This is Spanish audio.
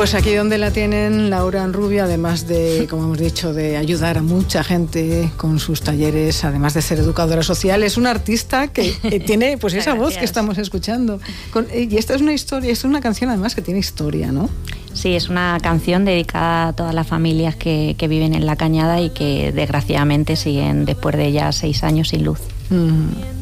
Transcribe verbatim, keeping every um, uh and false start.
Pues aquí donde la tienen, Laura Rubio, además de, como hemos dicho, de ayudar a mucha gente con sus talleres, además de ser educadora social, es una artista que eh, tiene pues esa voz que estamos escuchando. Con, y esta es una historia, esta es una canción además que tiene historia, ¿no? Sí, es una canción dedicada a todas las familias que, que viven en La Cañada y que desgraciadamente siguen después de ya seis años sin luz. Mm.